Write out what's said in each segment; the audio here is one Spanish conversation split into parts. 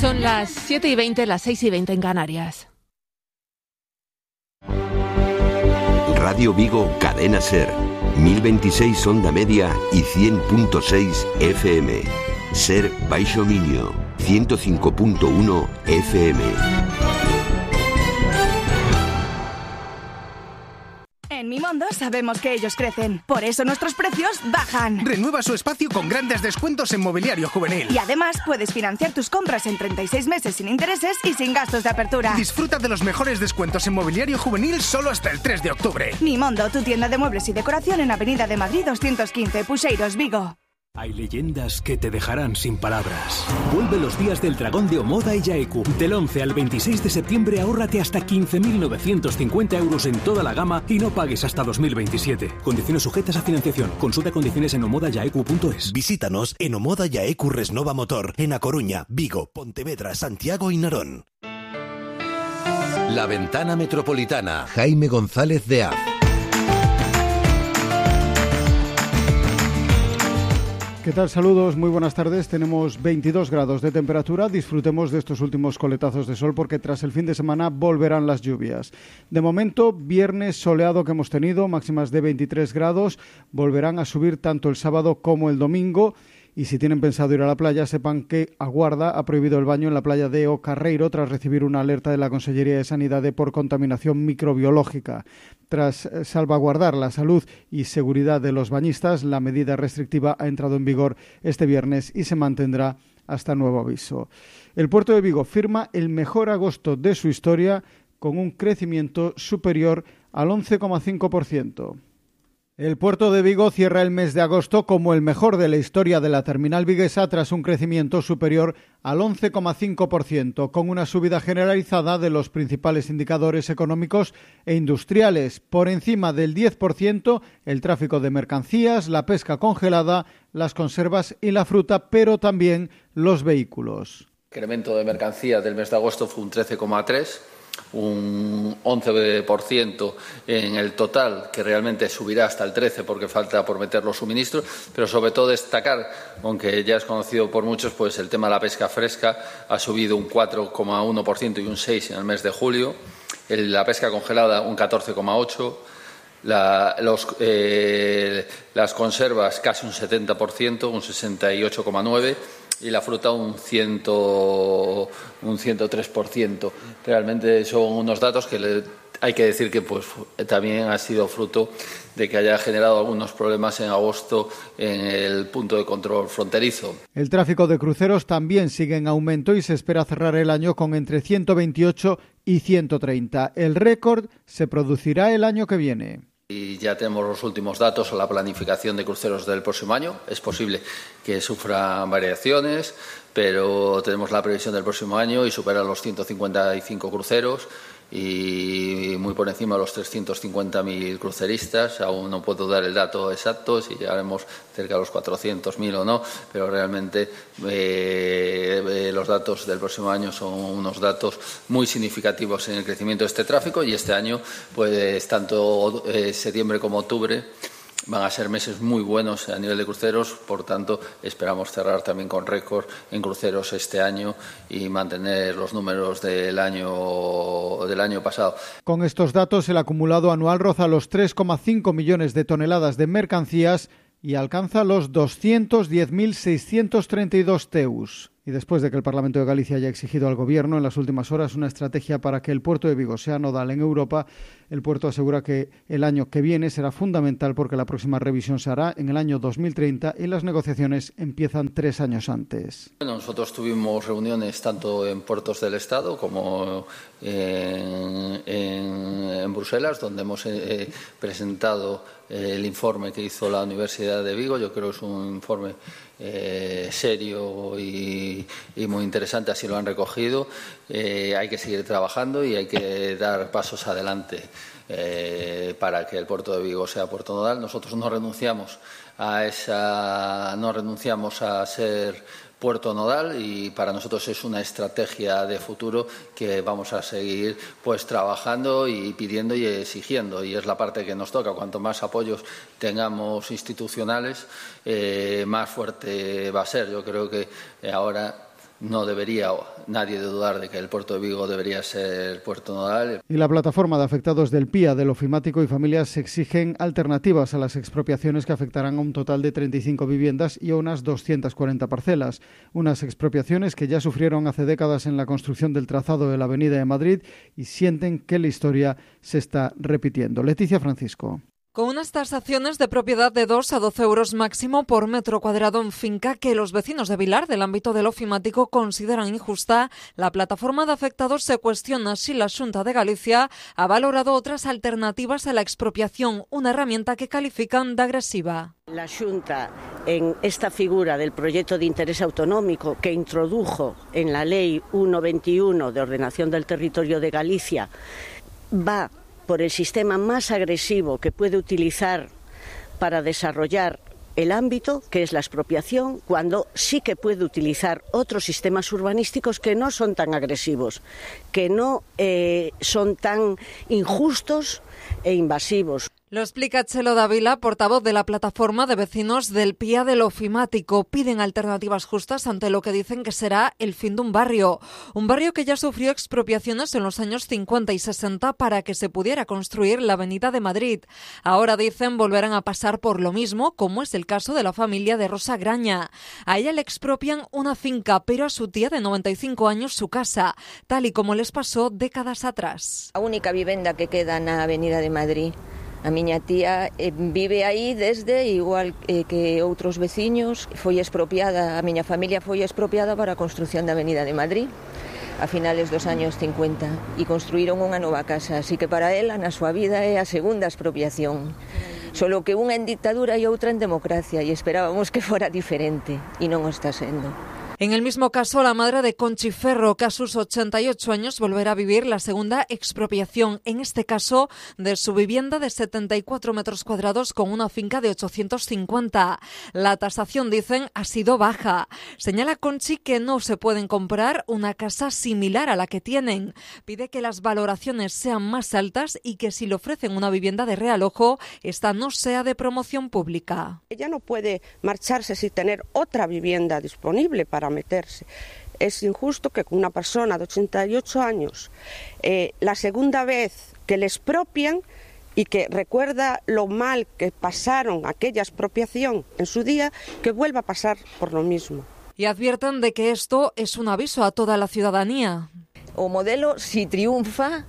Son las 7:20, las 6:20 en Canarias. Radio Vigo, Cadena Ser, 1026 onda media y 100.6 FM. Ser Baixo Miño, 105.1 FM. En Mimondo sabemos que ellos crecen, por eso nuestros precios bajan. Renueva su espacio con grandes descuentos en mobiliario juvenil. Y además puedes financiar tus compras en 36 meses sin intereses y sin gastos de apertura. Disfruta de los mejores descuentos en mobiliario juvenil solo hasta el 3 de octubre. Mimondo, tu tienda de muebles y decoración en Avenida de Madrid 215, Puxeiros, Vigo. Hay leyendas que te dejarán sin palabras. Vuelve los días del dragón de Omoda y Yaeku. Del 11 al 26 de septiembre ahórrate hasta 15.950 euros en toda la gama y no pagues hasta 2027. Condiciones sujetas a financiación. Consulta condiciones en omodayaeku.es. Visítanos en Omoda Yaeku Resnova Motor, en A Coruña, Vigo, Pontevedra, Santiago y Narón. La Ventana Metropolitana. Jaime González de Az. ¿Qué tal? Saludos, muy buenas tardes. Tenemos 22 grados de temperatura. Disfrutemos de estos últimos coletazos de sol porque tras el fin de semana volverán las lluvias. De momento, viernes soleado que hemos tenido, máximas de 23 grados. Volverán a subir tanto el sábado como el domingo. Y si tienen pensado ir a la playa, sepan que Aguarda ha prohibido el baño en la playa de O Carreiro tras recibir una alerta de la Consellería de Sanidade por contaminación microbiológica. Tras salvaguardar la salud y seguridad de los bañistas, la medida restrictiva ha entrado en vigor este viernes y se mantendrá hasta nuevo aviso. El puerto de Vigo firma el mejor agosto de su historia con un crecimiento superior al 11,5%. El puerto de Vigo cierra el mes de agosto como el mejor de la historia de la terminal viguesa tras un crecimiento superior al 11,5%, con una subida generalizada de los principales indicadores económicos e industriales. Por encima del 10%, el tráfico de mercancías, la pesca congelada, las conservas y la fruta, pero también los vehículos. El incremento de mercancías del mes de agosto fue un 13,3%. Un 11% en el total, que realmente subirá hasta el 13% porque falta por meter los suministros, pero sobre todo destacar, aunque ya es conocido por muchos, pues el tema de la pesca fresca ha subido un 4,1% y un 6% en el mes de julio, la pesca congelada un 14,8%, las conservas casi un 70%, un 68,9%, y la fruta un 103%. Realmente son unos datos que hay que decir que pues también ha sido fruto de que haya generado algunos problemas en agosto en el punto de control fronterizo. El tráfico de cruceros también sigue en aumento y se espera cerrar el año con entre 128 y 130. El récord se producirá el año que viene. Y ya tenemos los últimos datos a la planificación de cruceros del próximo año. Es posible que sufran variaciones, pero tenemos la previsión del próximo año y superan los 155 cruceros y muy por encima de los 350.000 cruceristas. Aún no puedo dar el dato exacto, si llegaremos cerca de los 400.000 o no, pero realmente los datos del próximo año son unos datos muy significativos en el crecimiento de este tráfico y este año, pues tanto septiembre como octubre van a ser meses muy buenos a nivel de cruceros, por tanto esperamos cerrar también con récord en cruceros este año y mantener los números del año pasado. Con estos datos, el acumulado anual roza los 3,5 millones de toneladas de mercancías y alcanza los 210.632 TEUs. Y después de que el Parlamento de Galicia haya exigido al Gobierno en las últimas horas una estrategia para que el puerto de Vigo sea nodal en Europa, el puerto asegura que el año que viene será fundamental porque la próxima revisión se hará en el año 2030 y las negociaciones empiezan 3 años antes. Bueno, nosotros tuvimos reuniones tanto en puertos del Estado como en Bruselas, donde hemos presentado el informe que hizo la Universidad de Vigo. Yo creo que es un informe serio y muy interesante, así lo han recogido. Hay que seguir trabajando y hay que dar pasos adelante para que el puerto de Vigo sea puerto nodal. Nosotros no renunciamos a ser puerto nodal y para nosotros es una estrategia de futuro que vamos a seguir pues trabajando y pidiendo y exigiendo, y es la parte que nos toca. Cuanto más apoyos tengamos institucionales, más fuerte va a ser. Yo creo que ahora no debería nadie dudar de que el puerto de Vigo debería ser puerto nodal. Y la plataforma de afectados del PIA, del ofimático y familias exigen alternativas a las expropiaciones que afectarán a un total de 35 viviendas y a unas 240 parcelas. Unas expropiaciones que ya sufrieron hace décadas en la construcción del trazado de la Avenida de Madrid y sienten que la historia se está repitiendo. Leticia Francisco. Con unas tasaciones de propiedad de 2 a 12 euros máximo por metro cuadrado en finca que los vecinos de Vilar, del ámbito del ofimático, consideran injusta, la plataforma de afectados se cuestiona si la Xunta de Galicia ha valorado otras alternativas a la expropiación, una herramienta que califican de agresiva. La Xunta, en esta figura del proyecto de interés autonómico que introdujo en la Ley 1.21 de Ordenación del Territorio de Galicia, va por el sistema más agresivo que puede utilizar para desarrollar el ámbito, que es la expropiación, cuando sí que puede utilizar otros sistemas urbanísticos que no son tan agresivos, que no son tan injustos e invasivos. Lo explica Chelo Dávila, portavoz de la plataforma de vecinos del PIA del ofimático. Piden alternativas justas ante lo que dicen que será el fin de un barrio que ya sufrió expropiaciones en los años 50 y 60 para que se pudiera construir la Avenida de Madrid. Ahora dicen volverán a pasar por lo mismo, como es el caso de la familia de Rosa Graña. A ella le expropian una finca, pero a su tía de 95 años su casa, tal y como les pasó décadas atrás. A única vivenda que queda na Avenida de Madrid. A miña tía vive aí desde, igual que outros veciños, foi expropiada, a miña familia foi expropiada para a construción da Avenida de Madrid a finales dos años 50 e construíron unha nova casa, así que para ela na súa vida é a segunda expropiación. Solo que unha en dictadura e outra en democracia e esperábamos que fora diferente e non o está sendo. En el mismo caso, la madre de Conchi Ferro, que a sus 88 años volverá a vivir la segunda expropiación, en este caso de su vivienda de 74 metros cuadrados con una finca de 850. La tasación, dicen, ha sido baja. Señala Conchi que no se pueden comprar una casa similar a la que tienen. Pide que las valoraciones sean más altas y que si le ofrecen una vivienda de realojo, esta no sea de promoción pública. Ella no puede marcharse sin tener otra vivienda disponible para meterse. Es injusto que con una persona de 88 años, la segunda vez que le expropian y que recuerda lo mal que pasaron aquella expropiación en su día, que vuelva a pasar por lo mismo. Y advierten de que esto es un aviso a toda la ciudadanía. O modelo, si triunfa,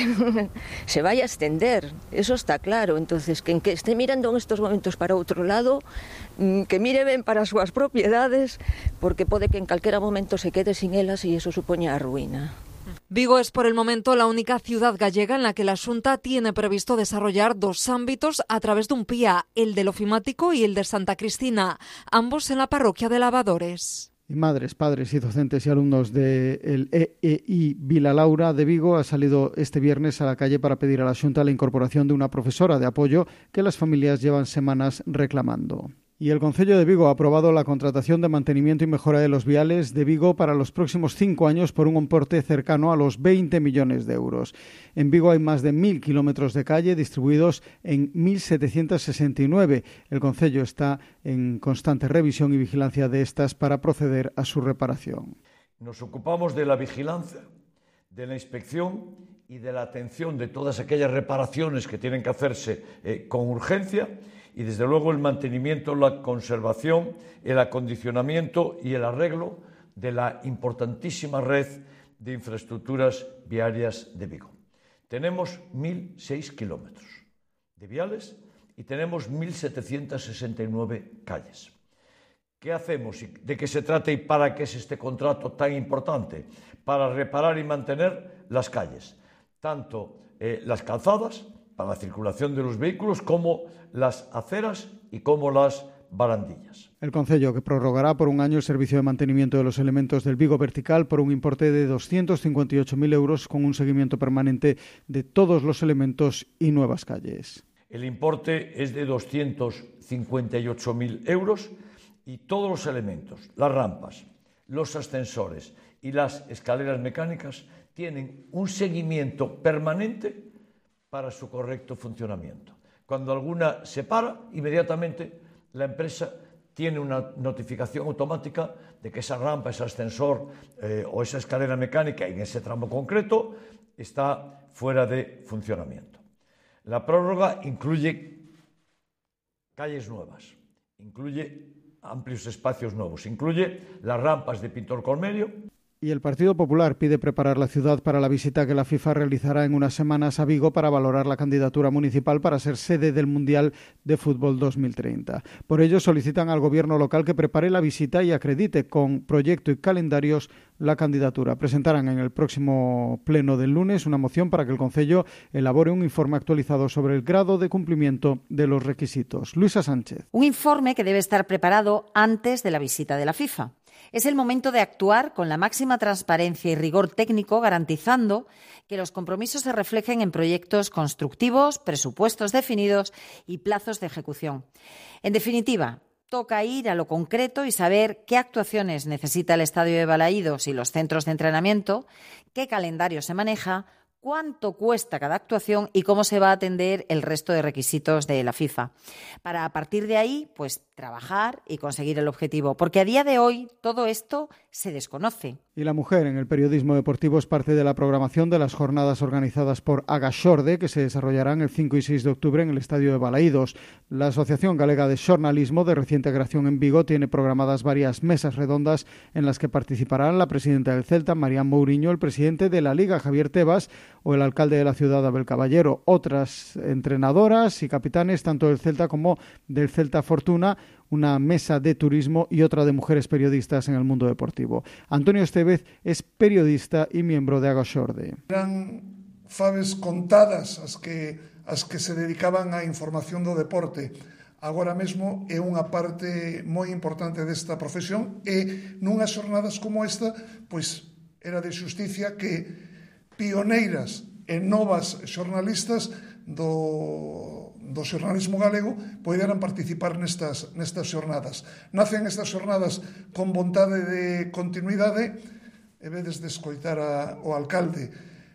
se vaya a extender, eso está claro. Entonces, quen que esté mirando en estos momentos para outro lado, que mire ben para as súas propiedades, porque pode que en calquera momento se quede sin elas e eso supoña a ruína. Vigo es por el momento la única ciudad gallega en la que la Xunta tiene previsto desarrollar dos ámbitos a través de un PIA, el del ofimático y el de Santa Cristina, ambos en la parroquia de Lavadores. Y madres, padres y docentes y alumnos del EEI Vila Laura de Vigo ha salido este viernes a la calle para pedir a la Xunta la incorporación de una profesora de apoyo que las familias llevan semanas reclamando. Y el Concello de Vigo ha aprobado la contratación de mantenimiento y mejora de los viales de Vigo para los próximos 5 años por un importe cercano a los 20 millones de euros. En Vigo hay más de 1.000 kilómetros de calle distribuidos en 1.769. El Concello está en constante revisión y vigilancia de estas para proceder a su reparación. Nos ocupamos de la vigilancia, de la inspección y de la atención de todas aquellas reparaciones que tienen que hacerse con urgencia. Y desde luego el mantenimiento, la conservación, el acondicionamiento y el arreglo de la importantísima red de infraestructuras viarias de Vigo. Tenemos 1.006 kilómetros de viales y tenemos 1.769 calles. ¿Qué hacemos? ¿De qué se trata y para qué es este contrato tan importante? Para reparar y mantener las calles, tanto las calzadas, para la circulación de los vehículos, como las aceras y como las barandillas. El Concello, que prorrogará por un año el servicio de mantenimiento de los elementos del Vigo Vertical por un importe de 258.000 euros con un seguimiento permanente de todos los elementos y nuevas calles. El importe es de 258.000 euros y todos los elementos, las rampas, los ascensores y las escaleras mecánicas tienen un seguimiento permanente para su correcto funcionamiento. Cuando alguna se para, inmediatamente la empresa tiene una notificación automática de que esa rampa, ese ascensor o esa escalera mecánica en ese tramo concreto está fuera de funcionamiento. La prórroga incluye calles nuevas, incluye amplios espacios nuevos, incluye las rampas de Pintor Colmerio. Y el Partido Popular pide preparar la ciudad para la visita que la FIFA realizará en unas semanas a Vigo para valorar la candidatura municipal para ser sede del Mundial de Fútbol 2030. Por ello solicitan al gobierno local que prepare la visita y acredite con proyecto y calendarios la candidatura. Presentarán en el próximo pleno del lunes una moción para que el Concello elabore un informe actualizado sobre el grado de cumplimiento de los requisitos. Luisa Sánchez. Un informe que debe estar preparado antes de la visita de la FIFA. Es el momento de actuar con la máxima transparencia y rigor técnico, garantizando que los compromisos se reflejen en proyectos constructivos, presupuestos definidos y plazos de ejecución. En definitiva, toca ir a lo concreto y saber qué actuaciones necesita el Estadio de Balaídos y los centros de entrenamiento, qué calendario se maneja, cuánto cuesta cada actuación y cómo se va a atender el resto de requisitos de la FIFA. Para a partir de ahí, pues trabajar y conseguir el objetivo, porque a día de hoy todo esto se desconoce. Y la mujer en el periodismo deportivo es parte de la programación de las jornadas organizadas por Agaxorde, que se desarrollarán el 5 y 6 de octubre en el Estadio de Balaídos. La Asociación Galega de Xornalismo, de reciente creación en Vigo, tiene programadas varias mesas redondas en las que participarán la presidenta del Celta, Marián Mouriño, el presidente de la Liga, Javier Tebas, o el alcalde de la ciudad, Abel Caballero. Otras entrenadoras y capitanes, tanto del Celta como del Celta Fortuna, una mesa de turismo y otra de mujeres periodistas en el mundo deportivo. Antonio Estevez es periodista y miembro de Agaxorde. Eran faves contadas as que se dedicaban á información do deporte. Agora mesmo é unha parte moi importante desta profesión e nunhas xornadas como esta, pois era de xusticia que pioneiras e novas xornalistas do xornalismo galego poderan participar nestas xornadas. Nacen estas xornadas con vontade de continuidade e vedes de escoitar ao alcalde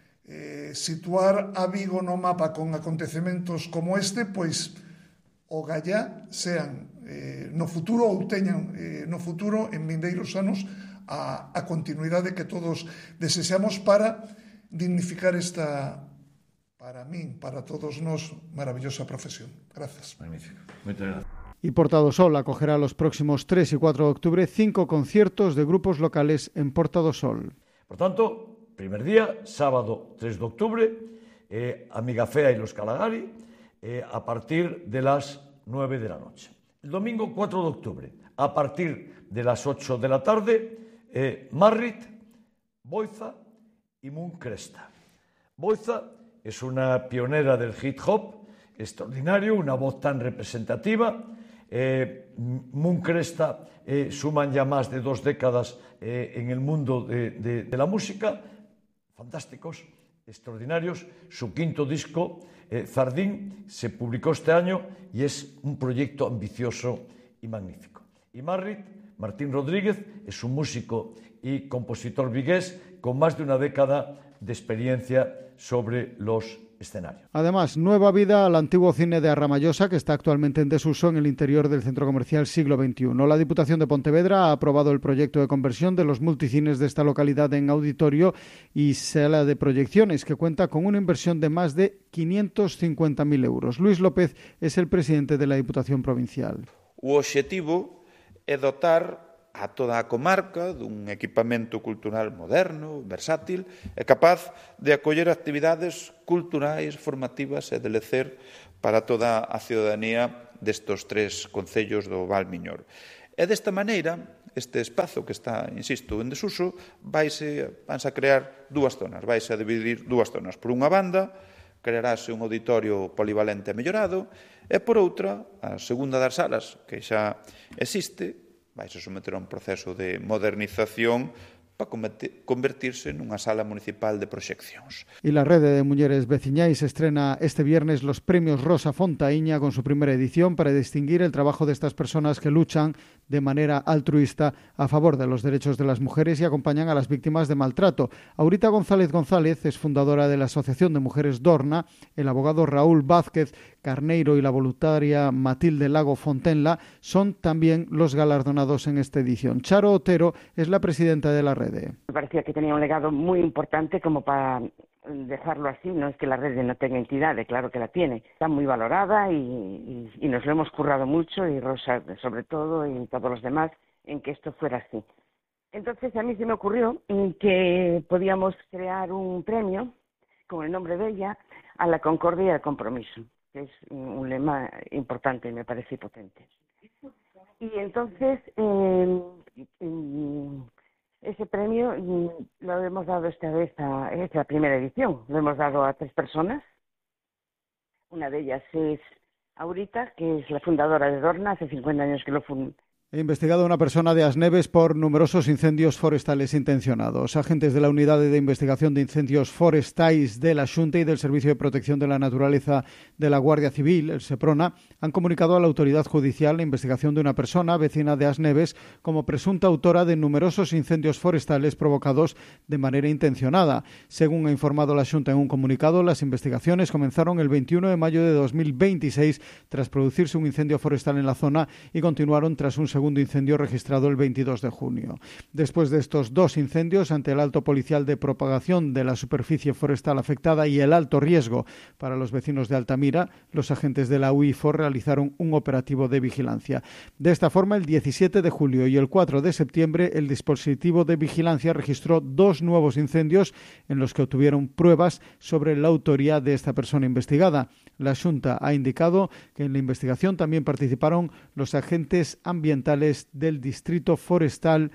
situar a Vigo no mapa con acontecementos como este, pois o gallá sean no futuro ou teñan no futuro en vindeiros anos a continuidade que todos desexamos para dignificar esta, para min, para todos nós, maravillosa profesión. Gracias. Magnífico. Muchas gracias. Y Portadosol acogerá los próximos 3 y 4 de octubre 5 conciertos de grupos locales en Portadosol. Por tanto, primer día, sábado 3 de octubre, Amiga Fea y los Calagari, a partir de las 9 de la noche. El domingo 4 de octubre, a partir de las 8 de la tarde, Marrit, Boiza y Moon Cresta. Boiza es una pionera del hip hop extraordinario, una voz tan representativa. Moon Cresta suman ya más de 2 décadas en el mundo de la música. Fantásticos, extraordinarios. Su quinto disco, Zardín, se publicó este año y es un proyecto ambicioso y magnífico. Y Marrit, Martín Rodríguez, es un músico y compositor vigués con más de una década de experiencia sobre los escenarios. Además, nueva vida al antiguo cine de Arramallosa, que está actualmente en desuso en el interior del centro comercial Siglo XXI. La Diputación de Pontevedra ha aprobado el proyecto de conversión de los multicines de esta localidad en auditorio y sala de proyecciones, que cuenta con una inversión de más de 550.000 euros. Luis López es el presidente de la Diputación Provincial. O obxectivo é dotar a toda a comarca dun equipamento cultural moderno, versátil e capaz de acoller actividades culturais, formativas e de lecer para toda a ciudadanía destos 3 concellos do Val Miñor. E desta maneira, este espazo que está, insisto, en desuso, vanse a crear 2 zonas, vanse a dividir 2 zonas. Por unha banda, crearase un auditorio polivalente e mellorado, e por outra, a segunda das salas, que xa existe, vaise someter a un proceso de modernización para convertirse nunha sala municipal de proxeccións. Y la Red de Mujeres Veciñais estrena este viernes los premios Rosa Fontaíña con su primera edición para distinguir el trabajo de estas personas que luchan de manera altruista a favor de los derechos de las mujeres y acompañan a las víctimas de maltrato. Aurita González González es fundadora de la Asociación de Mujeres Dorna, el abogado Raúl Vázquez Carneiro y la voluntaria Matilde Lago Fontenla son también los galardonados en esta edición. Charo Otero es la presidenta de la Red. Me parecía que tenía un legado muy importante como para dejarlo así. No es que la Red no tenga entidad, claro que la tiene. Está muy valorada y nos lo hemos currado mucho, y Rosa sobre todo y todos los demás, en que esto fuera así. Entonces a mí se me ocurrió que podíamos crear un premio con el nombre de ella a la concordia y al compromiso, que es un lema importante y me parece potente. Y entonces ese premio lo hemos dado esta vez a esta primera edición. Lo hemos dado a 3 personas. Una de ellas es Aurita, que es la fundadora de Dorna, hace 50 años que lo fundó. He investigado a una persona de Asneves por numerosos incendios forestales intencionados. Agentes de la Unidad de Investigación de Incendios Forestais de la Xunta y del Servicio de Protección de la Naturaleza de la Guardia Civil, el Seprona, han comunicado a la autoridad judicial la investigación de una persona vecina de Asneves como presunta autora de numerosos incendios forestales provocados de manera intencionada. Según ha informado la Xunta en un comunicado, las investigaciones comenzaron el 21 de mayo de 2026 tras producirse un incendio forestal en la zona y continuaron tras un segundo incendio registrado el 22 de junio. Después de estos 2 incendios, ante el alto policial de propagación de la superficie forestal afectada y el alto riesgo para los vecinos de Altamira, los agentes de la UIFOR realizaron un operativo de vigilancia. De esta forma, el 17 de julio y el 4 de septiembre, el dispositivo de vigilancia registró 2 nuevos incendios en los que obtuvieron pruebas sobre la autoría de esta persona investigada. La Xunta ha indicado que en la investigación también participaron los agentes ambientales del Distrito Forestal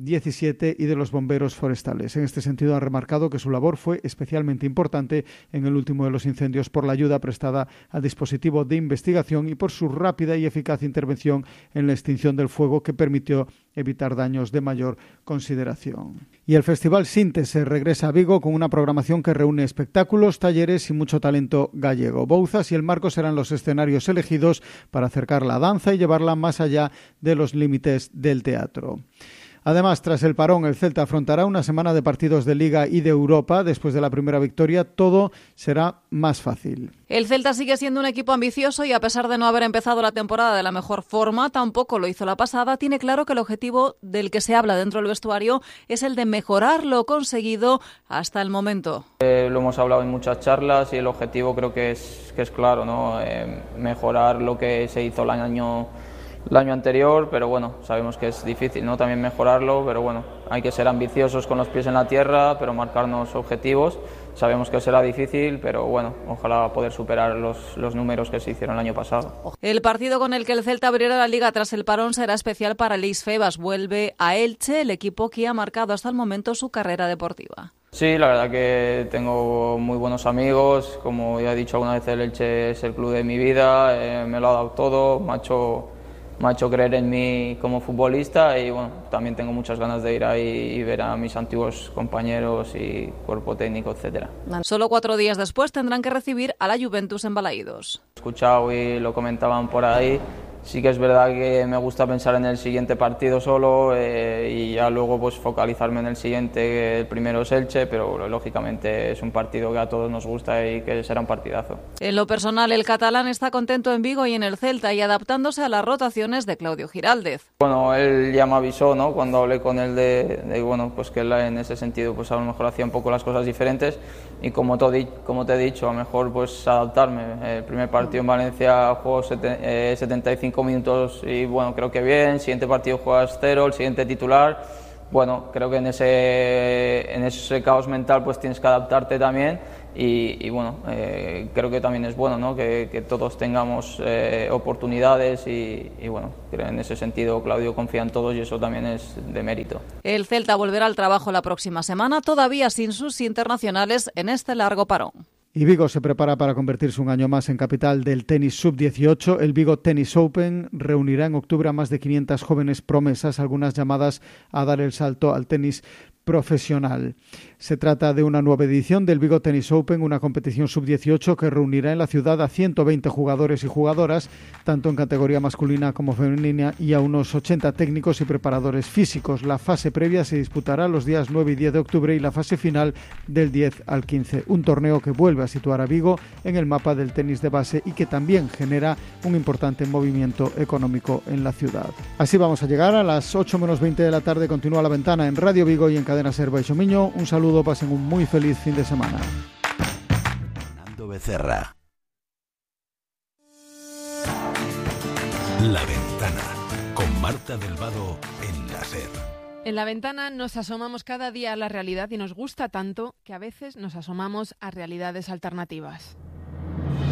17 y de los bomberos forestales. En este sentido, han remarcado que su labor fue especialmente importante en el último de los incendios por la ayuda prestada al dispositivo de investigación y por su rápida y eficaz intervención en la extinción del fuego que permitió evitar daños de mayor consideración. Y el Festival Síntese regresa a Vigo con una programación que reúne espectáculos, talleres y mucho talento gallego. Bouzas y El Marco serán los escenarios elegidos para acercar la danza y llevarla más allá de los límites del teatro. Además, tras el parón, el Celta afrontará una semana de partidos de Liga y de Europa. Después de la primera victoria, todo será más fácil. El Celta sigue siendo un equipo ambicioso y, a pesar de no haber empezado la temporada de la mejor forma, tampoco lo hizo la pasada. Tiene claro que el objetivo del que se habla dentro del vestuario es el de mejorar lo conseguido hasta el momento. Lo hemos hablado en muchas charlas y el objetivo creo que es claro, ¿no? Mejorar lo que se hizo el año anterior, pero bueno, sabemos que es difícil, ¿no? También mejorarlo, pero bueno, hay que ser ambiciosos con los pies en la tierra, pero marcarnos objetivos. Sabemos que será difícil, pero bueno, ojalá poder superar los números que se hicieron el año pasado. El partido con el que el Celta abrirá la Liga tras el parón será especial para Luis Febas. Vuelve a Elche, el equipo que ha marcado hasta el momento su carrera deportiva. Sí, la verdad que tengo muy buenos amigos. Como ya he dicho alguna vez, el Elche es el club de mi vida, me lo ha dado todo, me ha hecho creer en mí como futbolista y bueno, también tengo muchas ganas de ir ahí y ver a mis antiguos compañeros y cuerpo técnico, etcétera. Solo 4 días después tendrán que recibir a la Juventus en Balaídos. He escuchado y lo comentaban por ahí. Sí que es verdad que me gusta pensar en el siguiente partido solo y ya luego pues focalizarme en el siguiente. El primero es Elche, pero lógicamente es un partido que a todos nos gusta y que será un partidazo. En lo personal, el catalán está contento en Vigo y en el Celta y adaptándose a las rotaciones de Claudio Giraldez. Bueno, él ya me avisó, ¿no? Cuando hablé con él de bueno, pues que él en ese sentido pues a lo mejor hacía un poco las cosas diferentes y como te he dicho, a lo mejor pues adaptarme. El primer partido en Valencia jugó 75 minutos y bueno, creo que bien. Siguiente partido juegas 0, el siguiente titular. Bueno, creo que en ese caos mental pues tienes que adaptarte también y bueno, creo que también es bueno, ¿no? que todos tengamos oportunidades y bueno, creo en ese sentido Claudio confía en todos y eso también es de mérito. El Celta volverá al trabajo la próxima semana, todavía sin sus internacionales en este largo parón. Y Vigo se prepara para convertirse un año más en capital del tenis sub-18. El Vigo Tennis Open reunirá en octubre a más de 500 jóvenes promesas, algunas llamadas a dar el salto al tenis profesional. Se trata de una nueva edición del Vigo Tennis Open, una competición sub-18 que reunirá en la ciudad a 120 jugadores y jugadoras, tanto en categoría masculina como femenina, y a unos 80 técnicos y preparadores físicos. La fase previa se disputará los días 9 y 10 de octubre y la fase final del 10 al 15. Un torneo que vuelve a situar a Vigo en el mapa del tenis de base y que también genera un importante movimiento económico en la ciudad. Así vamos a llegar a las 8 menos 20 de la tarde. Continúa La Ventana en Radio Vigo y en Cadena Ser Baixo Miño. Un saludo, pasen un muy feliz fin de semana. Fernando Becerra. La Ventana con Marta del Vado en la Ser. En La Ventana nos asomamos cada día a la realidad y nos gusta tanto que a veces nos asomamos a realidades alternativas.